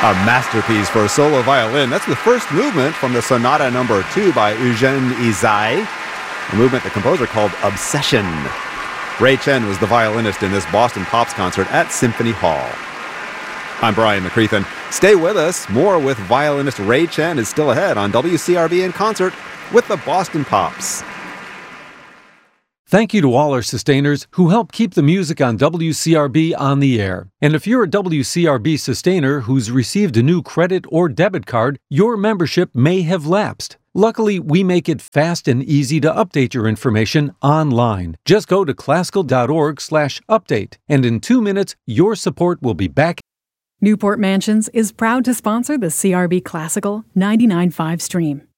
A masterpiece for solo violin. That's the first movement from the Sonata No. 2 by Eugene Izai, a movement the composer called Obsession. Ray Chen was the violinist in this Boston Pops concert at Symphony Hall. I'm Brian McCreathen. Stay with us. More with violinist Ray Chen is still ahead on WCRB in concert with the Boston Pops. Thank you to all our sustainers who help keep the music on WCRB on the air. And if you're a WCRB sustainer who's received a new credit or debit card, your membership may have lapsed. Luckily, we make it fast and easy to update your information online. Just go to classical.org/update, and in 2 minutes, your support will be back. Newport Mansions is proud to sponsor the CRB Classical 99.5 stream.